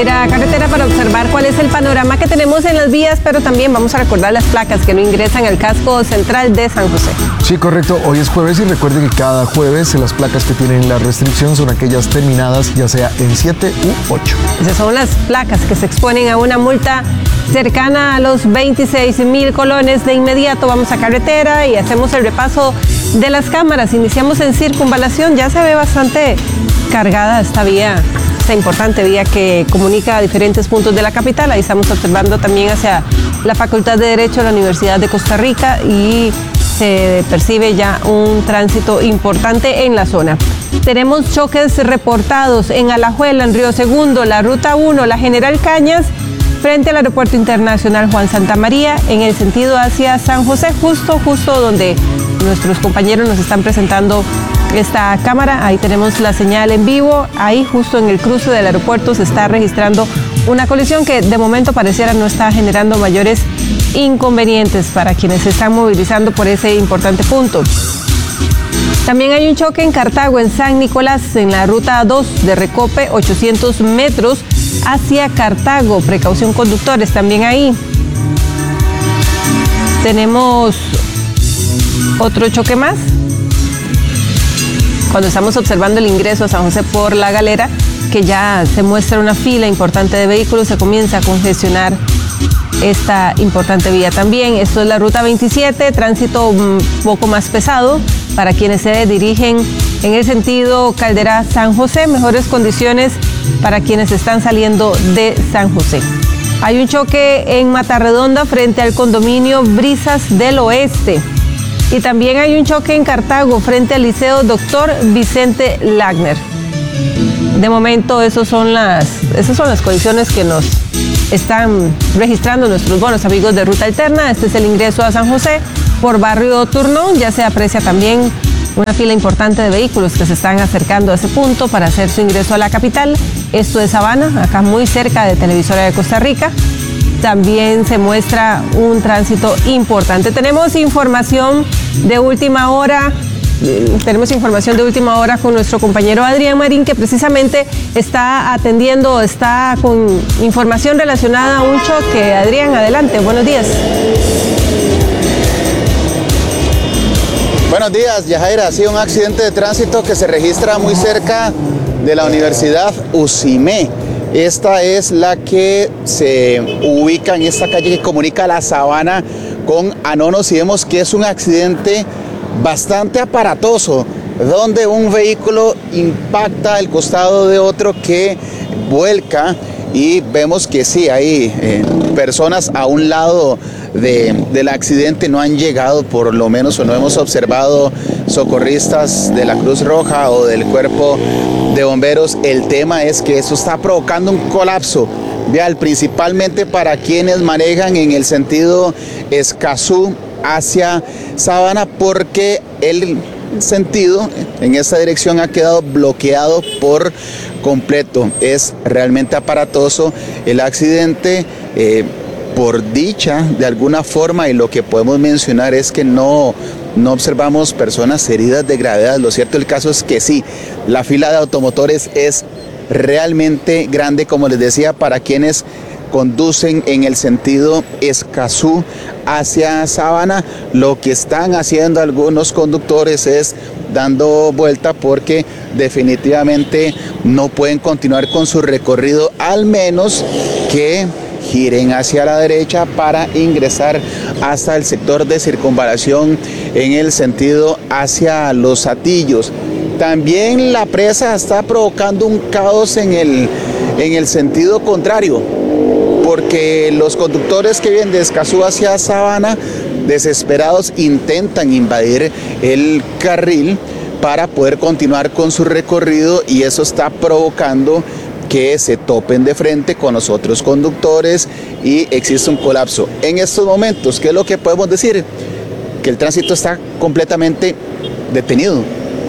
salir a carretera para observar cuál es el panorama que tenemos en las vías, pero también vamos a recordar las placas que no ingresan al casco central de San José. Sí, correcto. Hoy es jueves y recuerde que cada jueves las placas que tienen la restricción son aquellas terminadas ya sea en 7 u 8. Esas son las placas que se exponen a una multa cercana a los 26,000 colones. De inmediato vamos a carretera y hacemos el repaso de las cámaras. Iniciamos en Circunvalación, ya se ve bastante cargada esta vía, esta importante vía que comunica a diferentes puntos de la capital. Ahí estamos observando también hacia la Facultad de Derecho de la Universidad de Costa Rica y se percibe ya un tránsito importante en la zona. Tenemos choques reportados en Alajuela, en Río Segundo, la Ruta 1, la General Cañas, frente al Aeropuerto Internacional Juan Santamaría, en el sentido hacia San José, justo donde nuestros compañeros nos están presentando esta cámara. Ahí tenemos la señal en vivo. Ahí justo en el cruce del aeropuerto se está registrando una colisión que de momento pareciera no está generando mayores inconvenientes para quienes se están movilizando por ese importante punto. También hay un choque en Cartago, en San Nicolás, en la ruta 2 de Recope, 800 metros hacia Cartago. Precaución conductores también ahí. Tenemos otro choque más cuando estamos observando el ingreso a San José por La Galera, que ya se muestra una fila importante de vehículos, se comienza a congestionar esta importante vía también. Esto es la ruta 27, tránsito un poco más pesado para quienes se dirigen en el sentido Caldera-San José, mejores condiciones para quienes están saliendo de San José. Hay un choque en Matarredonda frente al condominio Brisas del Oeste. Y también hay un choque en Cartago frente al Liceo Dr. Vicente Lagner. De momento, esas son las condiciones que nos están registrando nuestros buenos amigos de Ruta Alterna. Este es el ingreso a San José por Barrio Turnón. Ya se aprecia también una fila importante de vehículos que se están acercando a ese punto para hacer su ingreso a la capital. Esto es Sabana, acá muy cerca de Televisora de Costa Rica. También se muestra un tránsito importante. Tenemos información de última hora con nuestro compañero Adrián Marín, que precisamente está atendiendo, está con información relacionada a un choque. Adrián, adelante, buenos días. Buenos días, Yajaira. Ha sido un accidente de tránsito que se registra muy cerca de la Universidad UCIME. Esta es la que se ubica en esta calle que comunica La Sabana con Anonos, y vemos que es un accidente bastante aparatoso, donde un vehículo impacta el costado de otro que vuelca, y vemos que sí, hay personas a un lado del accidente. No han llegado, por lo menos, o no hemos observado socorristas de la Cruz Roja o del Cuerpo de Bomberos. El tema es que eso está provocando un colapso vial, principalmente para quienes manejan en el sentido Escazú hacia Sabana, porque el sentido en esta dirección ha quedado bloqueado por completo. Es realmente aparatoso el accidente. Por dicha, de alguna forma, y lo que podemos mencionar es que no observamos personas heridas de gravedad. Lo cierto del caso es que sí, la fila de automotores es realmente grande, como les decía, para quienes conducen en el sentido Escazú hacia Sabana. Lo que están haciendo algunos conductores es dando vuelta, porque definitivamente no pueden continuar con su recorrido, al menos que giren hacia la derecha para ingresar hasta el sector de Circunvalación en el sentido hacia Los Hatillos. También la presa está provocando un caos en el sentido contrario, porque los conductores que vienen de Escazú hacia Sabana, desesperados, intentan invadir el carril para poder continuar con su recorrido, y eso está provocando que se topen de frente con los otros conductores y existe un colapso. En estos momentos, ¿qué es lo que podemos decir? Que el tránsito está completamente detenido.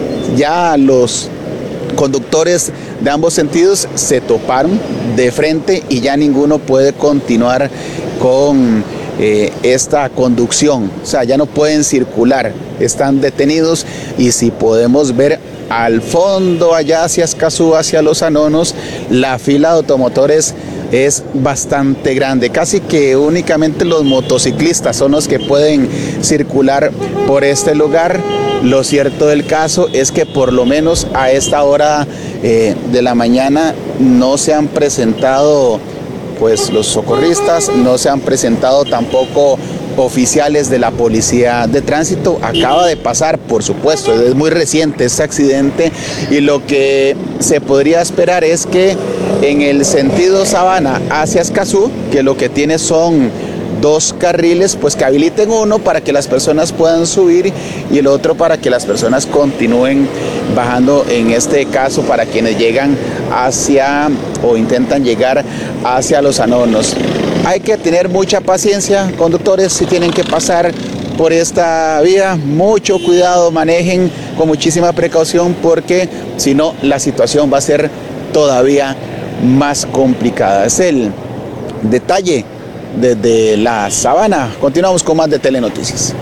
Ya los conductores de ambos sentidos se toparon de frente y ya ninguno puede continuar con esta conducción. O sea, ya no pueden circular, están detenidos. Y si podemos ver al fondo, allá hacia Escazú, hacia Los Anonos, la fila de automotores es bastante grande, casi que únicamente los motociclistas son los que pueden circular por este lugar. Lo cierto del caso es que por lo menos a esta hora de la mañana no se han presentado pues los socorristas, no se han presentado tampoco oficiales de la policía de tránsito. Acaba de pasar, por supuesto, es muy reciente este accidente, y lo que se podría esperar es que en el sentido Sabana hacia Escazú, que lo que tiene son 2 carriles, pues que habiliten uno para que las personas puedan subir y el otro para que las personas continúen bajando, en este caso para quienes llegan hacia o intentan llegar hacia Los Anonos. Hay que tener mucha paciencia, conductores, si tienen que pasar por esta vía, mucho cuidado, manejen con muchísima precaución, porque si no la situación va a ser todavía más complicada. Es el detalle desde la Sabana. Continuamos con más de Telenoticias.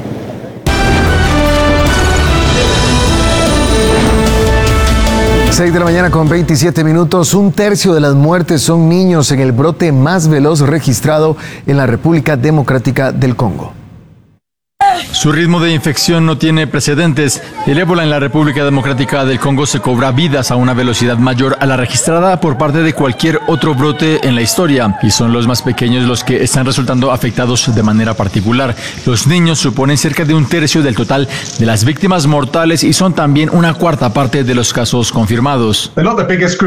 Seis de la mañana con 27 minutos. 1/3 de las muertes son niños en el brote más veloz registrado en la República Democrática del Congo. Su ritmo de infección no tiene precedentes. El ébola en la República Democrática del Congo se cobra vidas a una velocidad mayor a la registrada por parte de cualquier otro brote en la historia, y son los más pequeños los que están resultando afectados de manera particular. Los niños suponen cerca de 1/3 del total de las víctimas mortales y son también 1/4 parte de los casos confirmados. No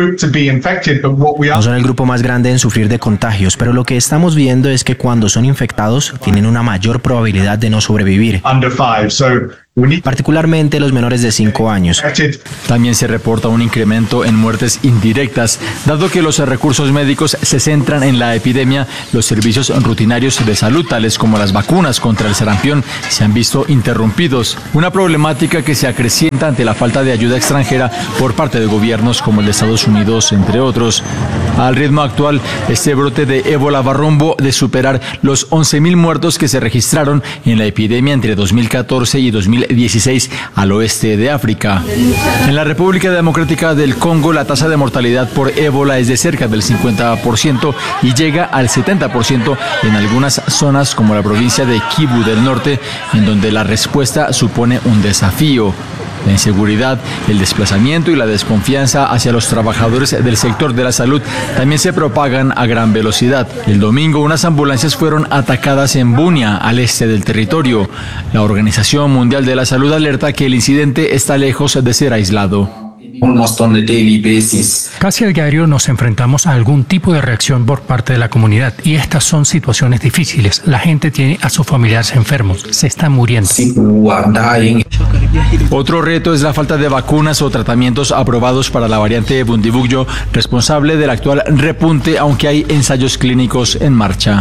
son el grupo más grande en sufrir de contagios, pero lo que estamos viendo es que cuando son infectados tienen una mayor probabilidad de no sobrevivir, particularmente los menores de 5 años. También se reporta un incremento en muertes indirectas. Dado que los recursos médicos se centran en la epidemia, los servicios rutinarios de salud, tales como las vacunas contra el sarampión, se han visto interrumpidos. Una problemática que se acrecienta ante la falta de ayuda extranjera por parte de gobiernos como el de Estados Unidos, entre otros. Al ritmo actual, este brote de ébola va rumbo de superar los 11.000 muertos que se registraron en la epidemia entre 2014 y 2016 al oeste de África. En la República Democrática del Congo, la tasa de mortalidad por ébola es de cerca del 50% y llega al 70% en algunas zonas como la provincia de Kivu del Norte, en donde la respuesta supone un desafío. La inseguridad, el desplazamiento y la desconfianza hacia los trabajadores del sector de la salud también se propagan a gran velocidad. El domingo, unas ambulancias fueron atacadas en Bunia, al este del territorio. La Organización Mundial de la Salud alerta que el incidente está lejos de ser aislado. Casi a diario nos enfrentamos a algún tipo de reacción por parte de la comunidad, y estas son situaciones difíciles. La gente tiene a sus familiares enfermos, se están muriendo. Otro reto es la falta de vacunas o tratamientos aprobados para la variante de Bundibugyo, responsable del actual repunte, aunque hay ensayos clínicos en marcha.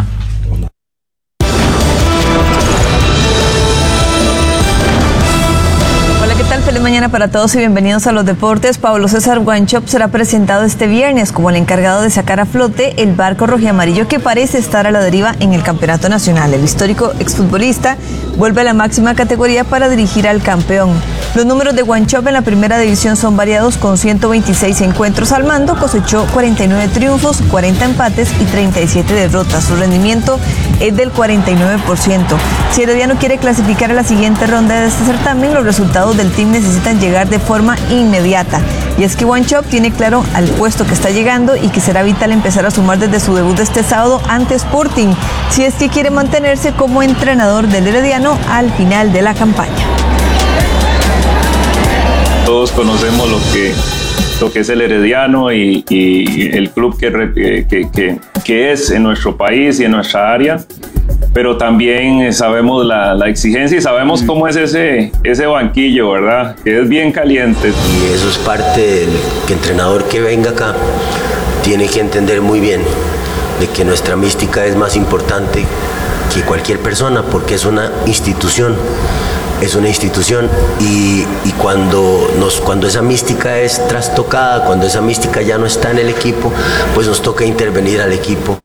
Feliz mañana para todos y bienvenidos a los deportes. Pablo César Wanchope será presentado este viernes como el encargado de sacar a flote el barco rojiamarillo que parece estar a la deriva en el campeonato nacional. El histórico exfutbolista vuelve a la máxima categoría para dirigir al campeón. Los números de Wanchope en la primera división son variados. Con 126 encuentros al mando, cosechó 49 triunfos, 40 empates y 37 derrotas. Su rendimiento es del 49%. Si Herediano quiere clasificar a la siguiente ronda de este certamen, los resultados del team necesitan llegar de forma inmediata. Y es que Wanchope tiene claro al puesto que está llegando y que será vital empezar a sumar desde su debut de este sábado ante Sporting, si es que quiere mantenerse como entrenador del Herediano al final de la campaña. Todos conocemos lo que es el Herediano y el club que es en nuestro país y en nuestra área, pero también sabemos la exigencia y sabemos cómo es ese banquillo, ¿verdad? Que es bien caliente. Y eso es parte del que entrenador que venga acá tiene que entender muy bien de que nuestra mística es más importante que cualquier persona, porque es una institución. Es una institución y cuando esa mística es trastocada, cuando esa mística ya no está en el equipo, pues nos toca intervenir al equipo.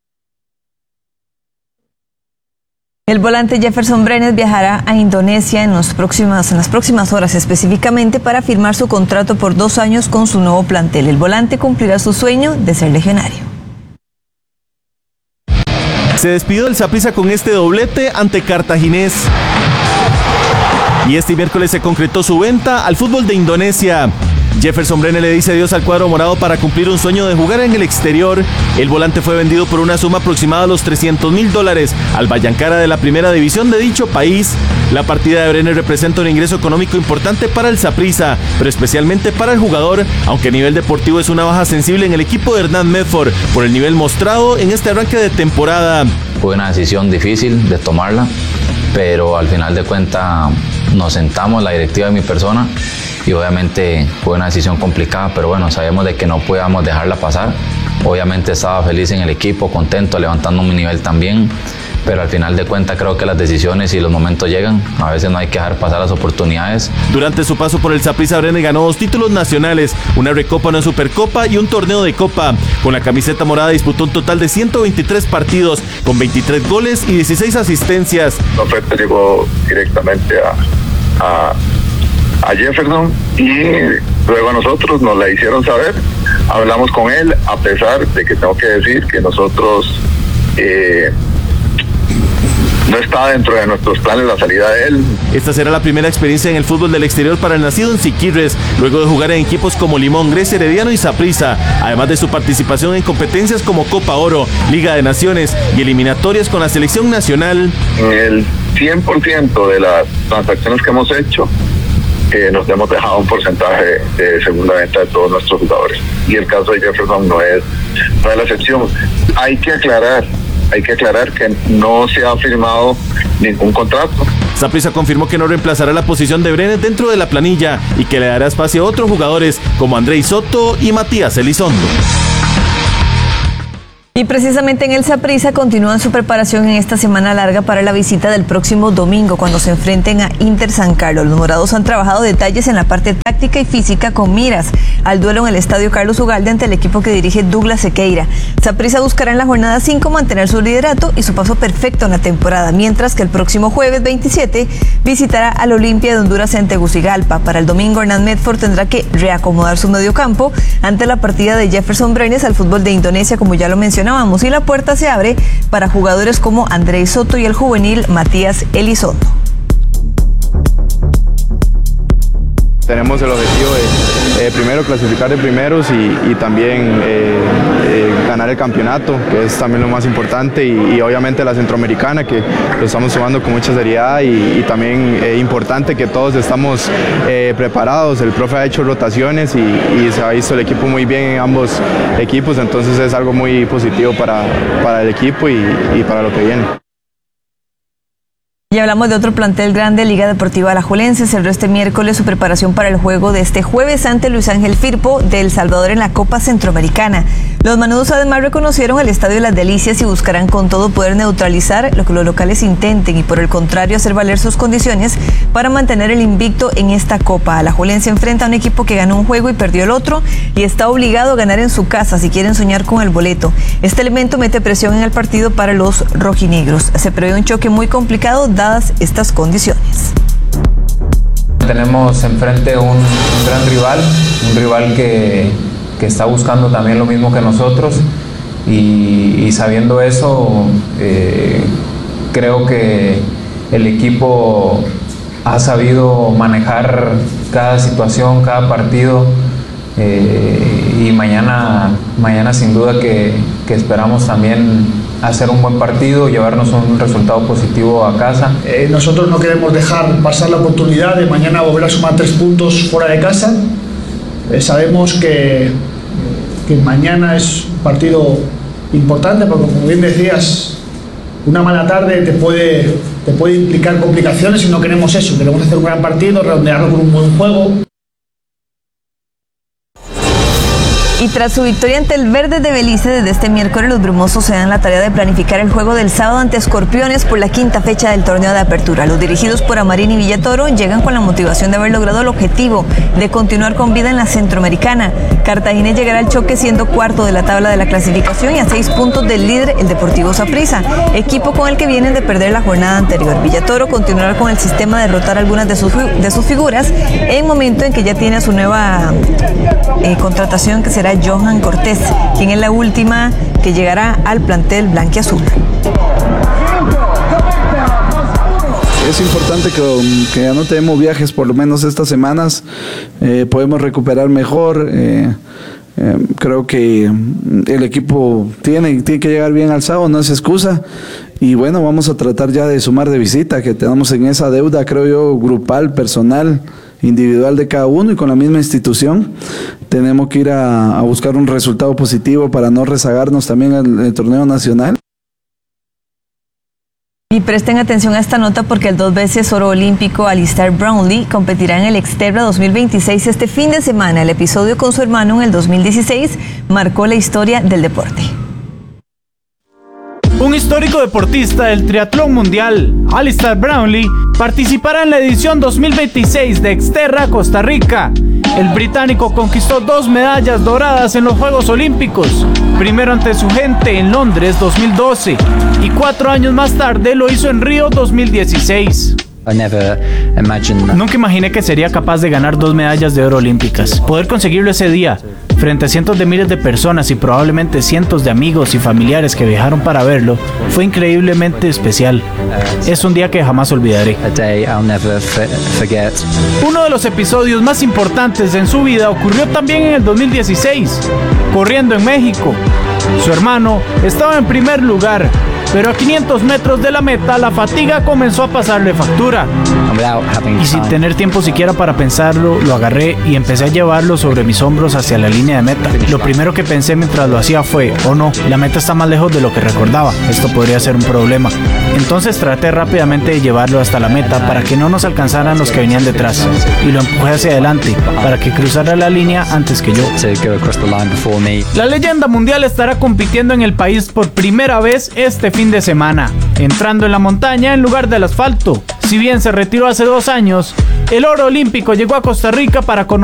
El volante Jefferson Brenes viajará a Indonesia en las próximas horas específicamente para firmar su contrato por 2 años con su nuevo plantel. El volante cumplirá su sueño de ser legionario. se despidió del Saprissa con este doblete ante Cartaginés. Y este miércoles se concretó su venta al fútbol de Indonesia. Jefferson Brenes le dice adiós al cuadro morado para cumplir un sueño de jugar en el exterior. El volante fue vendido por una suma aproximada a los $300,000 al Bayankara de la primera división de dicho país. La partida de Brenes representa un ingreso económico importante para el Saprissa, pero especialmente para el jugador, aunque a nivel deportivo es una baja sensible en el equipo de Hernán Medford por el nivel mostrado en este arranque de temporada. Fue una decisión difícil de tomarla, pero al final de cuentas nos sentamos, la directiva de mi persona, y obviamente fue una decisión complicada, pero bueno, sabemos de que no podíamos dejarla pasar. Obviamente estaba feliz en el equipo, contento, levantando mi nivel también, pero al final de cuentas creo que las decisiones y los momentos llegan. A veces no hay que dejar pasar las oportunidades. Durante su paso por el Saprissa, Brenes ganó 2 títulos nacionales, una Recopa, una Supercopa y un torneo de Copa. Con la camiseta morada disputó un total de 123 partidos, con 23 goles y 16 asistencias. La oferta llegó directamente a Jefferson y luego a nosotros nos la hicieron saber. Hablamos con él, a pesar de que tengo que decir que nosotros no está dentro de nuestros planes la salida de él. Esta será la primera experiencia en el fútbol del exterior para el nacido en Siquirres, luego de jugar en equipos como Limón, Grecia, Herediano y Saprissa, además de su participación en competencias como Copa Oro, Liga de Naciones y eliminatorias con la selección nacional. El 100% de las transacciones que hemos hecho nos hemos dejado un porcentaje de segunda venta de todos nuestros jugadores, y el caso de Jefferson no es la excepción. Hay que aclarar que no se ha firmado ningún contrato. Saprissa confirmó que no reemplazará la posición de Brenes dentro de la planilla y que le dará espacio a otros jugadores como Andrei Soto y Matías Elizondo. Y precisamente en el Saprissa continúan su preparación en esta semana larga para la visita del próximo domingo, cuando se enfrenten a Inter San Carlos. Los morados han trabajado detalles en la parte táctica y física con miras al duelo en el estadio Carlos Ugalde ante el equipo que dirige Douglas Sequeira. Saprissa buscará en la jornada 5 mantener su liderato y su paso perfecto en la temporada, mientras que el próximo jueves 27 visitará al Olimpia de Honduras en Tegucigalpa. Para el domingo, Hernán Medford tendrá que reacomodar su mediocampo ante la partida de Jefferson Brenes al fútbol de Indonesia, como ya lo mencionábamos, y la puerta se abre para jugadores como Andrei Soto y el juvenil Matías Elizondo. Tenemos el objetivo de primero clasificar de primeros y también ganar el campeonato, que es también lo más importante, y obviamente la Centroamericana, que lo estamos tomando con mucha seriedad, y también importante que todos estamos preparados. El profe ha hecho rotaciones y se ha visto el equipo muy bien en ambos equipos, entonces es algo muy positivo para el equipo y para lo que viene. Y hablamos de otro plantel grande, Liga Deportiva Alajuelense. Cerró este miércoles su preparación para el juego de este jueves ante Luis Ángel Firpo de El Salvador en la Copa Centroamericana. Los manudos además reconocieron el Estadio Las Delicias y buscarán con todo poder neutralizar lo que los locales intenten y por el contrario hacer valer sus condiciones para mantener el invicto en esta Copa. Alajuelense enfrenta a un equipo que ganó un juego y perdió el otro y está obligado a ganar en su casa si quieren soñar con el boleto. Este elemento mete presión en el partido para los rojinegros. Se prevé un choque muy complicado dadas estas condiciones. Tenemos enfrente un rival que está buscando también lo mismo que nosotros, y sabiendo eso, creo que el equipo ha sabido manejar cada situación, cada partido, y mañana sin duda que esperamos también hacer un buen partido, llevarnos un resultado positivo a casa. Nosotros no queremos dejar pasar la oportunidad de mañana volver a sumar 3 puntos fuera de casa. Sabemos que mañana es un partido importante, porque como bien decías, una mala tarde te puede implicar complicaciones y no queremos eso. Queremos hacer un gran partido, redondearlo con un buen juego. Y tras su victoria ante el Verde de Belice, desde este miércoles los brumosos se dan la tarea de planificar el juego del sábado ante Escorpiones por la 5ª fecha del torneo de apertura. Los dirigidos por Amarín y Villatoro llegan con la motivación de haber logrado el objetivo de continuar con vida en la Centroamericana. Cartaginés llegará al choque siendo cuarto de la tabla de la clasificación y a 6 puntos del líder, el Deportivo Saprissa, equipo con el que vienen de perder la jornada anterior. Villatoro continuará con el sistema de rotar algunas de sus figuras en momento en que ya tiene su nueva contratación, que será será Johan Cortés, quien es la última que llegará al plantel blanquiazul. Es importante que ya no tenemos viajes por lo menos estas semanas, podemos recuperar mejor. Creo que el equipo tiene que llegar bien al sábado, no es excusa. Y bueno, vamos a tratar ya de sumar de visita, que tenemos en esa deuda, creo yo, grupal, personal, individual de cada uno y con la misma institución. Tenemos que ir a buscar un resultado positivo para no rezagarnos también en el torneo nacional. Y presten atención a esta nota porque el 2 veces oro olímpico Alistair Brownlee competirá en el Exterra 2026 este fin de semana. El episodio con su hermano en el 2016 marcó la historia del deporte. Un histórico deportista del triatlón mundial, Alistair Brownlee, participará en la edición 2026 de Exterra, Costa Rica. El británico conquistó 2 medallas doradas en los Juegos Olímpicos, primero ante su gente en Londres 2012 y 4 años más tarde lo hizo en Río 2016. Nunca imaginé que sería capaz de ganar 2 medallas de oro olímpicas. Poder conseguirlo ese día, frente a cientos de miles de personas y probablemente cientos de amigos y familiares que viajaron para verlo, fue increíblemente especial. Es un día que jamás olvidaré. Uno de los episodios más importantes en su vida ocurrió también en el 2016, corriendo en México. Su hermano estaba en primer lugar, pero a 500 metros de la meta la fatiga comenzó a pasarle factura. Y sin tener tiempo siquiera para pensarlo, lo agarré y empecé a llevarlo sobre mis hombros hacia la línea de meta. Lo primero que pensé mientras lo hacía fue, oh no, la meta está más lejos de lo que recordaba, esto podría ser un problema. Entonces traté rápidamente de llevarlo hasta la meta para que no nos alcanzaran los que venían detrás, y lo empujé hacia adelante para que cruzara la línea antes que yo. La leyenda mundial estará compitiendo en el país por primera vez este fin de semana, entrando en la montaña en lugar del asfalto. Si bien se retiró hace 2 años, el oro olímpico llegó a Costa Rica para conocer